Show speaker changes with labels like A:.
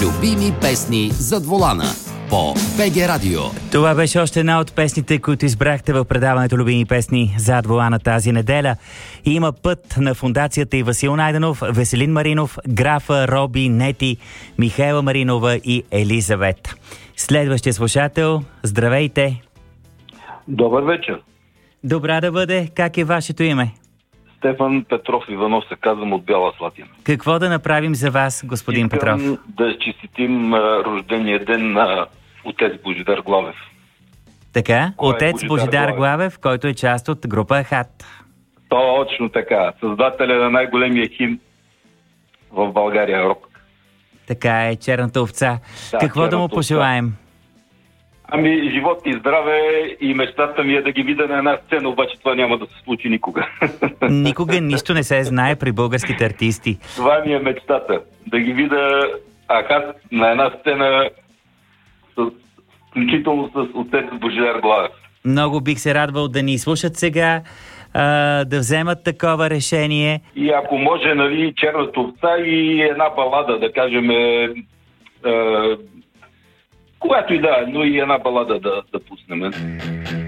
A: Любими песни зад волана по БГ Радио.
B: Това беше още една от песните, които избрахте в предаването Любими песни зад волана тази неделя. И има път на фондацията и Васил Найденов, Веселин Маринов, Графа, Роби, Нети, Михайла Маринова и Елизавет. Следващия слушател, здравейте!
C: Добър вечер!
B: Добра да бъде, как е вашето име?
C: Стефан Петров Иванов се казвам от Бяла Слатина.
B: Какво да направим за вас, господин Петров?
C: Искам да честитим рождения ден на отец Божидар Главев.
B: Така, отец Божидар Главев, който е част от група Ахат.
C: Точно така. Създателя на най-големия химн в България, рок.
B: Така е, черната овца. Какво да му пожелаем?
C: Ами, живот и здраве, и мечтата ми е да ги видя на една сцена, обаче това няма да се случи никога.
B: Никога нищо не се знае при българските артисти.
C: Това ми е мечтата. Да ги видя Ахат на една сцена, включително с отец Божидар Главев.
B: Много бих се радвал да ни слушат сега, да вземат такова решение.
C: И ако може, нали, черната овца и една балада, да кажем, която и да, но и една балада да пуснем.